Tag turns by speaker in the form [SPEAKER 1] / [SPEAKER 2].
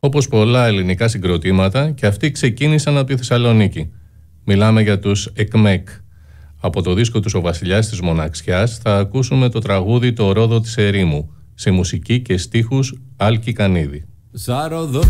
[SPEAKER 1] Όπως πολλά ελληνικά συγκροτήματα, και αυτοί ξεκίνησαν από τη Θεσσαλονίκη. Μιλάμε για τους ΕΚΜΕΚ. Από το δίσκο τους «Ο Βασιλιάς της Μοναξιάς» θα ακούσουμε το τραγούδι «Το Ρόδο της Ερήμου», σε μουσική και στίχους Άλκη Κανίδη.